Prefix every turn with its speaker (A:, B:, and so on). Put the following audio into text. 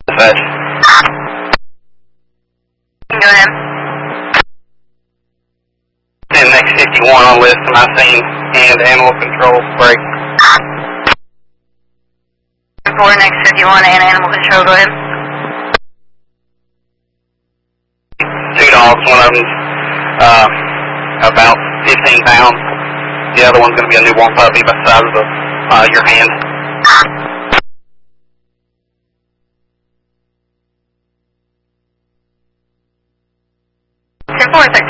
A: Dispatch.
B: Go ahead.
A: And next 51 on list to my scene and animal control break.
B: For next 51 and animal control, go ahead.
A: 2 dogs, one of them's about 15 pounds. The other one's going to be a newborn puppy about the size of your hand.
B: 10-4,